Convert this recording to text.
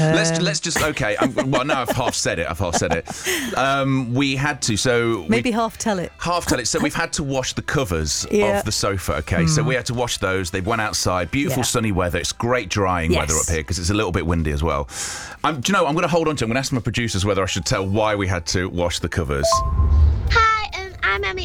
Let's just okay. Well, now I've half said it. We had to. So maybe half tell it. So we've had to wash the covers of the sofa. Okay, so we had to wash those. They went outside. Beautiful sunny weather. It's great drying weather up here because it's a little bit windy as well. Do you know? I'm going to hold on to. I'm going to ask my producers whether I should tell why we had to wash the covers. Hi, I'm Emmy.